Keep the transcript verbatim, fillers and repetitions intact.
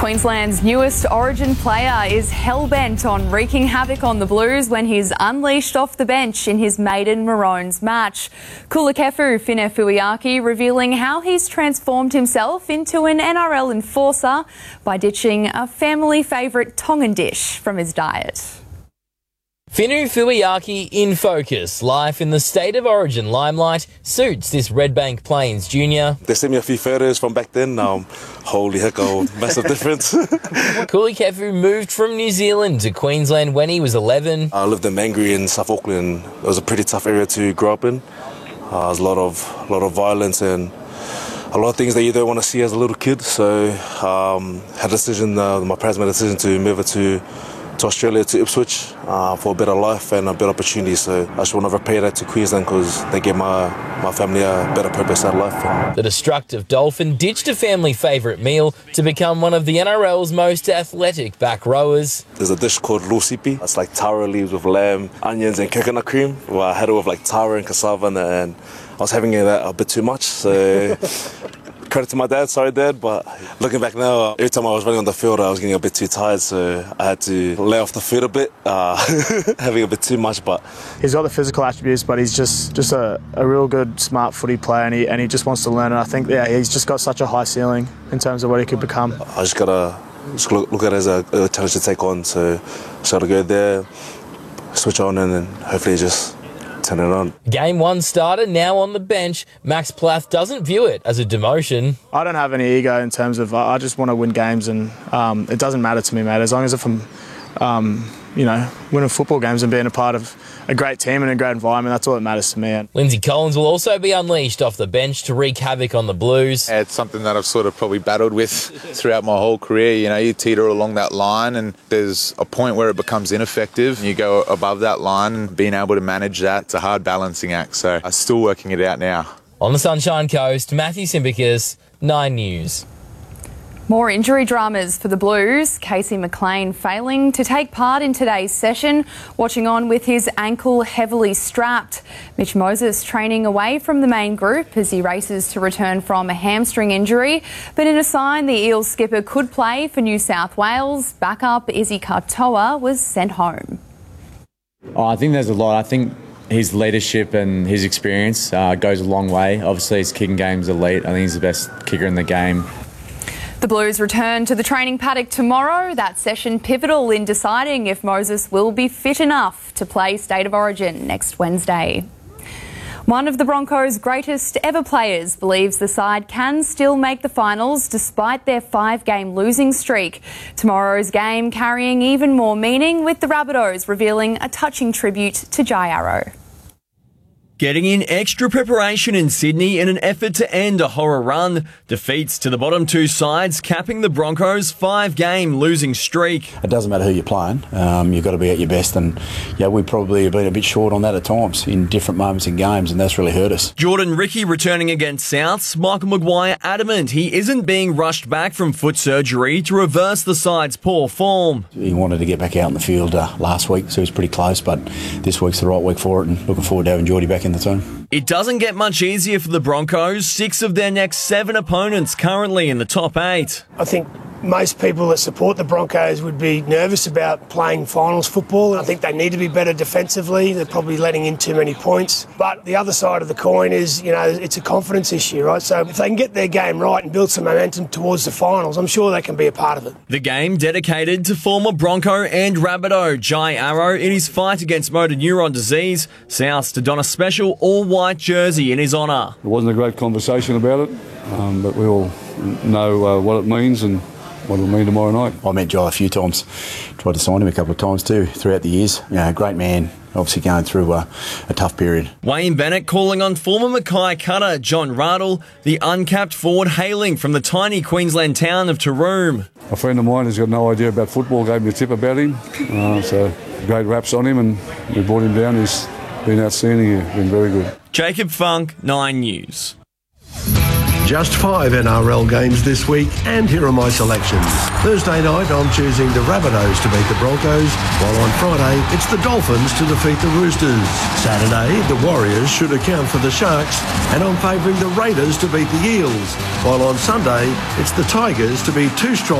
Queensland's newest Origin player is hell-bent on wreaking havoc on the Blues when he's unleashed off the bench in his maiden Maroons match. Kulakefu Finefuiaki revealing how he's transformed himself into an N R L enforcer by ditching a family favourite Tongan dish from his diet. Finefuiaki in focus. Life in the State of Origin limelight suits this Redbank Plains junior. They sent me a few photos from back then. Um, holy heck, oh, massive difference. Kulakefu moved from New Zealand to Queensland when he was eleven. I lived in Mangere in South Auckland. It was a pretty tough area to grow up in. Uh, there was a lot of, a lot of violence and a lot of things that you don't want to see as a little kid. So um, had a decision, uh, my parents made a decision to move it to to Australia, to Ipswich, uh, for a better life and a better opportunity. So I just want to repay that to Queensland because they gave my, my family a better purpose at life. The destructive Dolphin ditched a family favourite meal to become one of the N R L's most athletic back rowers. There's a dish called lusipi. It's like taro leaves with lamb, onions and coconut cream. Well, I had it with like taro and cassava and, and I was having it a bit too much. So credit to my dad, sorry dad, but looking back now, every time I was running on the field I was getting a bit too tired, so I had to lay off the food a bit, uh, having a bit too much. But he's got the physical attributes, but he's just just a, a real good, smart footy player, and he, and he just wants to learn, and I think yeah, he's just got such a high ceiling in terms of what he could become. I just gotta just look, look at it as a, a challenge to take on, so just gotta go there, switch on, and then hopefully just turn it on. Game one starter, now on the bench. Max Plath doesn't view it as a demotion. I don't have any ego in terms of, I just want to win games, and um, it doesn't matter to me, mate. As long as if I'm, um, you know, winning football games and being a part of a great team and a great environment, that's all that matters to me. Lindsay Collins will also be unleashed off the bench to wreak havoc on the Blues. Yeah, it's something that I've sort of probably battled with throughout my whole career. You know, you teeter along that line and there's a point where it becomes ineffective. You go above that line, and being able to manage that, it's a hard balancing act. So I'm still working it out now. On the Sunshine Coast, Matthew Simbicus, Nine News. More injury dramas for the Blues. Casey McLean failing to take part in today's session, watching on with his ankle heavily strapped. Mitch Moses training away from the main group as he races to return from a hamstring injury. But in a sign the Eels skipper could play for New South Wales, backup Izzy Katoa was sent home. Oh, I think there's a lot. I think his leadership and his experience uh, goes a long way. Obviously his kicking game's elite. I think he's the best kicker in the game. The Blues return to the training paddock tomorrow. That session pivotal in deciding if Moses will be fit enough to play State of Origin next Wednesday. One of the Broncos' greatest ever players believes the side can still make the finals despite their five-game losing streak. Tomorrow's game carrying even more meaning, with the Rabbitohs revealing a touching tribute to Jai Arrow. Getting in extra preparation in Sydney in an effort to end a horror run. Defeats to the bottom two sides, capping the Broncos' five-game losing streak. It doesn't matter who you're playing. Um, you've got to be at your best, and yeah, we probably have been a bit short on that at times in different moments in games, and that's really hurt us. Jordan Ricky returning against Souths. Michael Maguire adamant he isn't being rushed back from foot surgery to reverse the side's poor form. He wanted to get back out in the field uh, last week, so he was pretty close, but this week's the right week for it, and looking forward to having Geordie back in the team. It doesn't get much easier for the Broncos. Six of their next seven opponents currently in the top eight. I think most people that support the Broncos would be nervous about playing finals football. I think they need to be better defensively. They're probably letting in too many points. But the other side of the coin is, you know, it's a confidence issue, right? So if they can get their game right and build some momentum towards the finals, I'm sure they can be a part of it. The game dedicated to former Bronco and Rabbitoh Jai Arrow in his fight against motor neuron disease. Souths to don a special all-white jersey in his honour. It wasn't a great conversation about it, um, but we all know uh, what it means and what it'll mean tomorrow night. I met Jai a few times, tried to sign him a couple of times too throughout the years. You know, great man, obviously going through uh, a tough period. Wayne Bennett calling on former Mackay cutter John Radel, the uncapped forward hailing from the tiny Queensland town of Taroom. A friend of mine has got no idea about football, gave me a tip about him, uh, so great raps on him, and we brought him down. He's been outstanding, he's been very good. Jacob Funk, Nine News. Just five N R L games this week, and here are my selections. Thursday night, I'm choosing the Rabbitohs to beat the Broncos, while on Friday, it's the Dolphins to defeat the Roosters. Saturday, the Warriors should account for the Sharks, and I'm favouring the Raiders to beat the Eels, while on Sunday, it's the Tigers to beat two strong